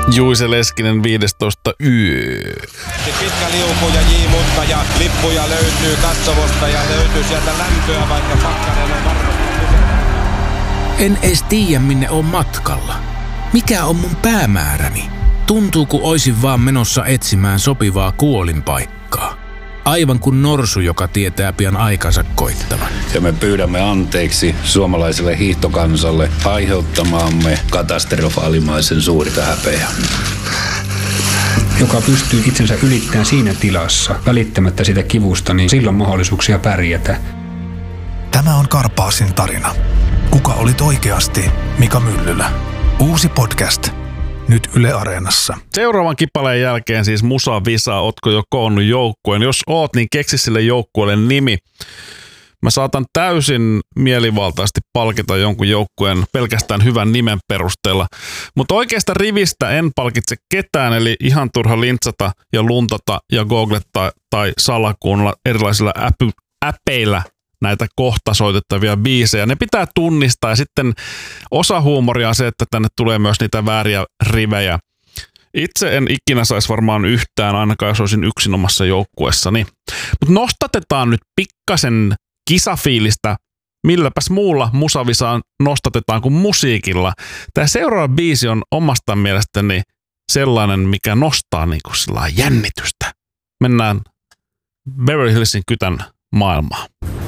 Juise Leskinen 15 yö. Pitkä liuku ja J-mutka ja lippuja löytyy katsomosta ja löytyy sieltä lämpöä, vaikka pakkanen on varmasti. En edes tiedä, minne on matkalla. Mikä on mun päämääräni? Tuntuu, kun oisin vaan menossa etsimään sopivaa kuolinpaikkaa. Aivan kuin norsu, joka tietää pian aikansa koittavan. Ja me pyydämme anteeksi suomalaiselle hiihtokansalle aiheuttamaamme katastrofaalimaisen suurta häpeää. Joka pystyy itsensä ylittämään siinä tilassa, välittämättä sitä kivusta, niin silloin mahdollisuuksia pärjätä. Tämä on Karpaasin tarina. Kuka olit oikeasti Mika Myllylä? Uusi podcast. Nyt Yle Areenassa. Seuraavan kipaleen jälkeen siis Musa Visa, ootko jo koonnut joukkueen? Jos oot, niin keksi sille joukkueelle nimi. Mä saatan täysin mielivaltaisesti palkita jonkun joukkueen pelkästään hyvän nimen perusteella. Mutta oikeasta rivistä en palkitse ketään, eli ihan turha lintsata ja luntata ja googlettaa tai salakuunnella erilaisilla äpeillä näitä kohta soitettavia biisejä. Ne pitää tunnistaa ja sitten osa huumoria on se, että tänne tulee myös niitä vääriä rivejä. Itse en ikinä saisi varmaan yhtään, ainakaan jos olisin yksin omassa joukkueessani. Mutta nostatetaan nyt pikkasen kisafiilistä. Milläpäs muulla Musavisaan nostatetaan kuin musiikilla. Tämä seuraava biisi on omasta mielestäni sellainen, mikä nostaa niinku jännitystä. Mennään Beverly Hillsin kytän maailmaan.